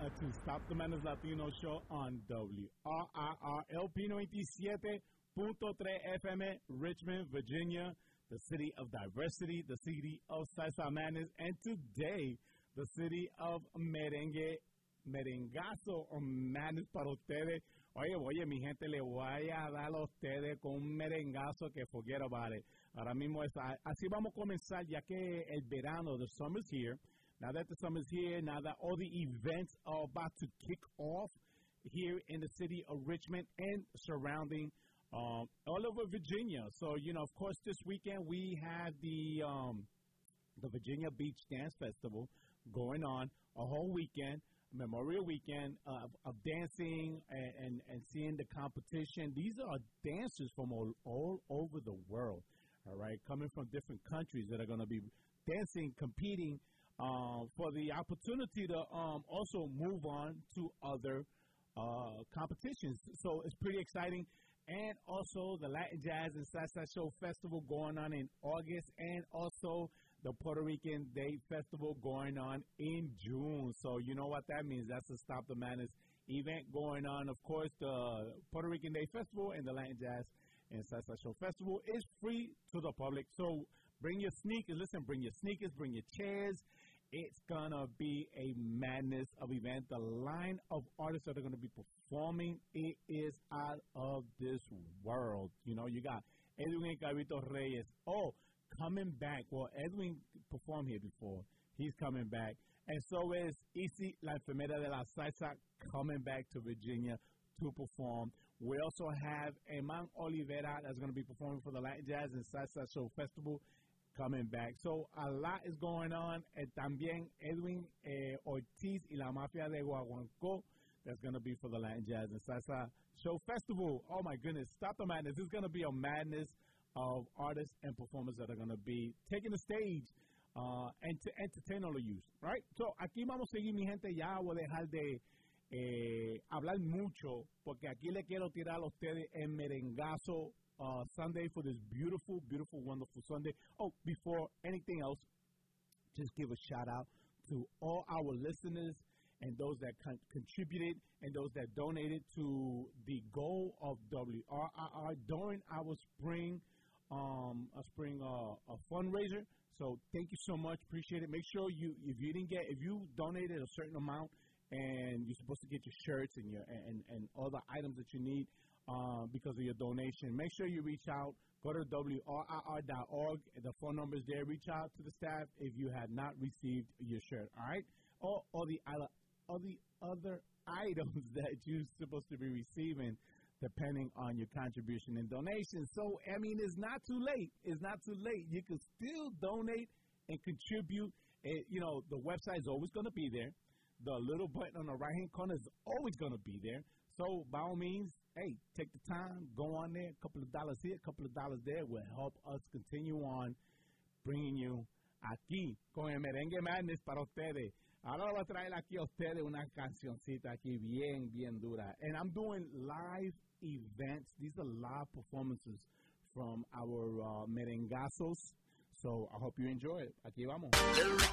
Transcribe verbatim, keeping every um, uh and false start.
back to Stop the Madness Latino Show on W R I R L P ninety-seven point three F M, Richmond, Virginia, the city of diversity, the city of salsa madness, and today, the city of merengue, merengazo o madness para ustedes. Oye, oye, mi gente, le voy a dar a ustedes con un merengazo que forget about it. Ahora mismo, es, así vamos a comenzar, ya que el verano, the summer's here. Now that the summer's here, now that all the events are about to kick off here in the city of Richmond and surrounding um, all over Virginia. So, you know, of course, this weekend we have the um, the Virginia Beach Dance Festival going on a whole weekend, Memorial Weekend of, of dancing and, and, and seeing the competition. These are dancers from all, all over the world, all right, coming from different countries that are going to be dancing, competing, Uh, for the opportunity to um, also move on to other uh, competitions. So it's pretty exciting. And also the Latin Jazz and Salsa Show Festival going on in August, and also the Puerto Rican Day Festival going on in June. So you know what that means. That's the Stop the Madness event going on. Of course, the Puerto Rican Day Festival and the Latin Jazz and Salsa Show Festival is free to the public. So bring your sneakers. Listen, bring your sneakers, bring your chairs. It's going to be a madness of event. The line of artists that are going to be performing, it is out of this world. You know, you got Edwin Gavito Reyes. Oh, coming back. Well, Edwin performed here before. He's coming back. And so is Isi, La Enfermera de la Salsa, coming back to Virginia to perform. We also have Eman Olivera that's going to be performing for the Latin Jazz and Salsa Show Festival, coming back. So a lot is going on. And también Edwin eh, Ortiz y la Mafia de Guaguancó, that's going to be for the Latin Jazz and Salsa Show Festival. Oh my goodness, stop the madness. This is going to be a madness of artists and performers that are going to be taking the stage uh, and to entertain all of you, right? So aquí vamos a seguir, mi gente. Ya voy a dejar de eh, hablar mucho, porque aquí le quiero tirar a ustedes el merengazo Uh, Sunday for this beautiful, beautiful, wonderful Sunday. Oh, before anything else, just give a shout out to all our listeners and those that con- contributed and those that donated to the goal of W R I R during our spring, um, a spring uh, a fundraiser. So thank you so much, appreciate it. Make sure you, if you didn't get, if you donated a certain amount and you're supposed to get your shirts and your and and all the items that you need. Uh, because of your donation, make sure you reach out. Go to W R I R dot org. The phone number is there. Reach out to the staff if you have not received your shirt. All right, or all the other, all the other items that you're supposed to be receiving, depending on your contribution and donation. So I mean, it's not too late. It's not too late. You can still donate and contribute. It, you know, the website is always going to be there. The little button on the right hand corner is always going to be there. So, by all means, hey, take the time, go on there, a couple of dollars here, a couple of dollars there will help us continue on bringing you aquí con el Merengue Madness para ustedes. Ahora voy a traer aquí a ustedes una cancioncita aquí bien, bien dura. And I'm doing live events. These are live performances from our uh, merengazos. So, I hope you enjoy it. Aquí vamos.